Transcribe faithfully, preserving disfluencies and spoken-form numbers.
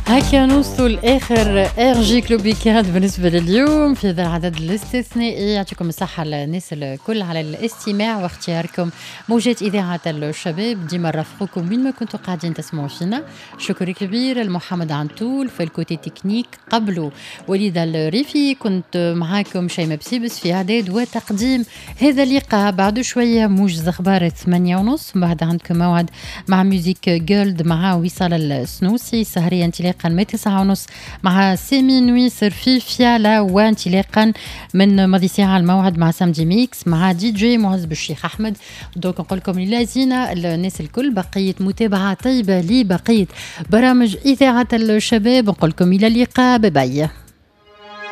هكا نوصلوا لاخر ار جي كلوبيكات بالنسبه لليوم في هذا العدد الاستثنائي. يعطيكم الصحه الناس الكل على الاستماع واختياركم موجات اذاعه الشباب، ديما نرافقكم وين ما كنتوا قاعدين تسمعوا فينا. شكر كبير لمحمد عنتول في الكوتي تكنيك، قبله وليد الريفي، كنت معاكم شيماء بسيبس في اعداد وتقديم هذا اللقاء. بعد شويه موجز اخبار ثمانية ونص، بعد عندكم موعد مع ميوزيك جولد مع وصال السنوسي، سهريه انطلاقا من تسعة ونص مع سامي نويسر في فيالا، وانطلاقا من ماضي ساعة الموعد مع سامدي ميكس مع دي جي معز بالشيخ أحمد. دوك نقول لكم لازينا الناس الكل بقية متابعة طيبة لبقية برامج إذاعة الشباب. نقول لكم إلى اللقاء، باي باي.